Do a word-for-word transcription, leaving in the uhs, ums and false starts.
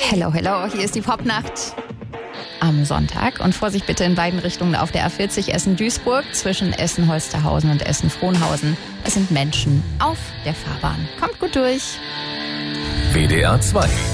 Hello, hello, hier ist die Popnacht am Sonntag. Und Vorsicht bitte in beiden Richtungen auf der A vierzig Essen-Duisburg zwischen Essen-Holsterhausen und Essen-Frohnhausen. Es sind Menschen auf der Fahrbahn. Kommt gut durch. W D R zwei